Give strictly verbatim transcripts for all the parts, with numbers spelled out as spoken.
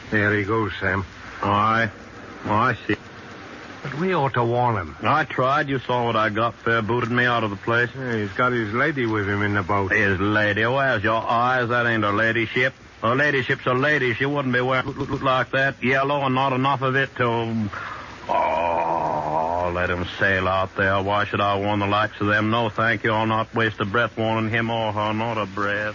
There he goes, Sam. Aye. Oh, I see. But we ought to warn him. I tried. You saw what I got. Fair booted me out of the place. Yeah, he's got his lady with him in the boat. His lady? Where's your eyes? That ain't a ladyship. A ladyship's a lady. She wouldn't be wearing like that. Yellow and not enough of it to... Oh, let him sail out there. Why should I warn the likes of them? No, thank you. I'll not waste a breath warning him or her. Not a breath.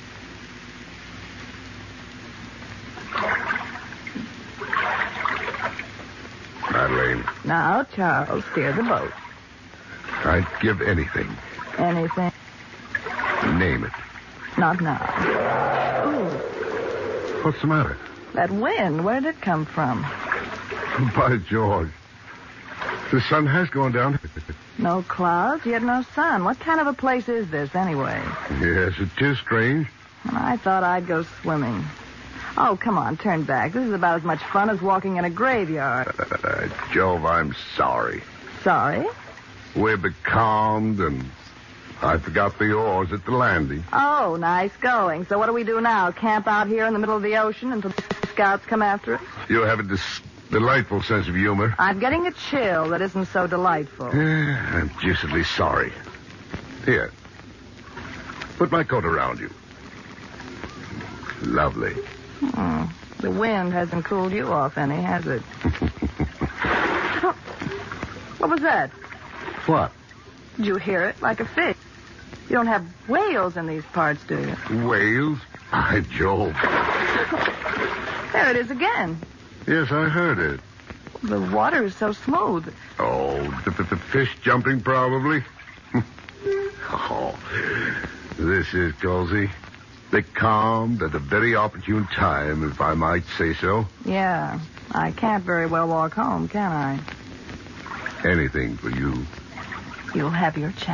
Madeline. Now, Charles, steer the boat. I'd give anything. Anything? Name it. Not now. Ooh, What's the matter? that wind, where did it come from? By George. The sun has gone down. No clouds, yet no sun. What kind of a place is this, anyway? Yes, it is strange. I thought I'd go swimming. Oh, come on, turn back. This is about as much fun as walking in a graveyard. Uh, Jove, I'm sorry. Sorry? We're becalmed, and I forgot the oars at the landing. Oh, nice going. So what do we do now? Camp out here in the middle of the ocean until the scouts come after us? You have a dis- delightful sense of humor. I'm getting a chill that isn't so delightful. Eh, I'm deucedly sorry. Here. Put my coat around you. Lovely. Hmm. The wind hasn't cooled you off any, has it? What was that? What? Did you hear it? Like a fish. You don't have whales in these parts, do you? Whales? By Jove. There it is again. Yes, I heard it. The water is so smooth. Oh, the, the, the fish jumping, probably. Oh, this is cozy. Becalmed at a very opportune time, if I might say so. Yeah. I can't very well walk home, can I? Anything for you. You'll have your chance.